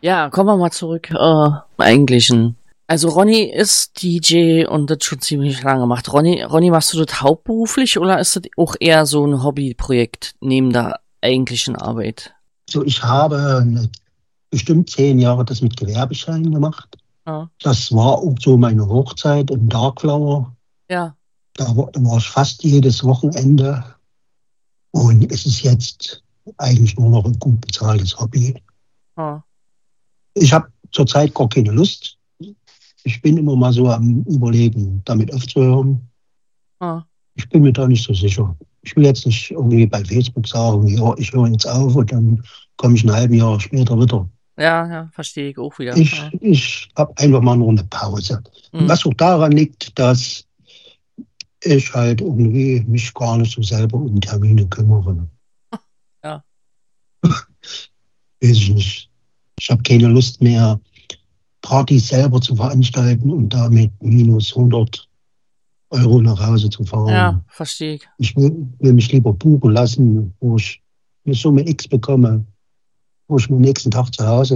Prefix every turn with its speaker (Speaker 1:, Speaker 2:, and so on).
Speaker 1: Ja, kommen wir mal zurück zum Eigentlichen. Also Ronny ist DJ und das schon ziemlich lange gemacht. Ronny, machst du das hauptberuflich oder ist das auch eher so ein Hobbyprojekt neben der eigentlichen Arbeit?
Speaker 2: So, ich habe bestimmt 10 Jahre das mit Gewerbeschein gemacht.
Speaker 1: Ja.
Speaker 2: Das war auch so meine Hochzeit im Darkflower.
Speaker 1: Ja.
Speaker 2: Da war ich fast jedes Wochenende. Und es ist jetzt eigentlich nur noch ein gut bezahltes Hobby.
Speaker 1: Ja.
Speaker 2: Ich habe zurzeit gar keine Lust. Ich bin immer mal so am Überlegen, damit aufzuhören.
Speaker 1: Ja.
Speaker 2: Ich bin mir da nicht so sicher. Ich will jetzt nicht irgendwie bei Facebook sagen, ja, ich höre jetzt auf und dann komme ich ein halbes Jahr später wieder.
Speaker 1: Ja, ja, verstehe ich auch wieder.
Speaker 2: Ich habe einfach mal nur eine Pause.
Speaker 1: Hm.
Speaker 2: Was auch daran liegt, dass ich halt irgendwie mich gar nicht so selber um Termine kümmere.
Speaker 1: Ja.
Speaker 2: Weiß ich nicht. Ich habe keine Lust mehr, Partys selber zu veranstalten und damit minus 100 € nach Hause zu
Speaker 1: Ja,
Speaker 2: fahren.
Speaker 1: verstehe ich.
Speaker 2: Ich will mich lieber buchen lassen, wo ich eine Summe X bekomme, wo ich am nächsten Tag zu Hause